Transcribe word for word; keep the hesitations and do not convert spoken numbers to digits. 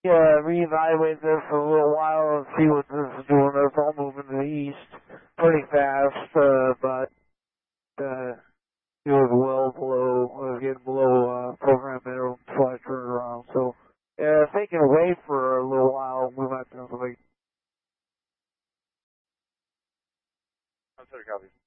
Yeah, reevaluate this for a little while and see what this is doing. It's all moving to the east pretty fast, uh, but uh, it was well below, uh, getting below uh, program minimum slash turnaround. So, yeah, if they can wait for a little while, we might be able to wait. I'm sorry, copy.